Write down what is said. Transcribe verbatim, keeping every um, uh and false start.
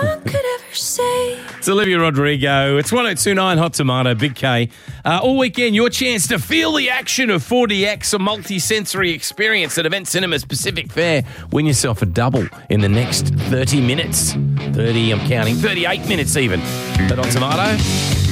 one could ever say. It's Olivia Rodrigo. It's one oh two point nine Hot Tomato, Big K. Uh, all weekend, your chance to feel the action of four D X, a multi-sensory experience at Event Cinemas Pacific Fair. Win yourself a double in the next thirty minutes. thirty, I'm counting, thirty-eight minutes even. But on Tomato...